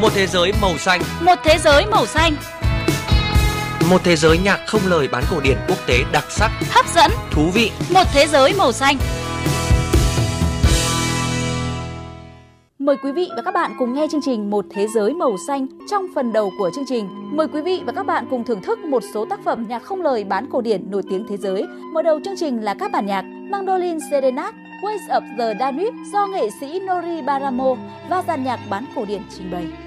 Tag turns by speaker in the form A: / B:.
A: Một thế giới màu xanh.
B: Một thế giới màu xanh.
A: Một thế giới nhạc không lời bán cổ điển quốc tế đặc sắc,
B: hấp dẫn,
A: thú vị.
B: Một thế giới màu xanh. Mời quý vị và các bạn cùng nghe chương trình Một thế giới màu xanh. Trong phần đầu của chương trình, mời quý vị và các bạn cùng thưởng thức một số tác phẩm nhạc không lời bán cổ điển nổi tiếng thế giới. Mở đầu chương trình là các bản nhạc Mandolin Serenade, Waves of the Danube do nghệ sĩ Nori Baramo và dàn nhạc bán cổ điển trình bày.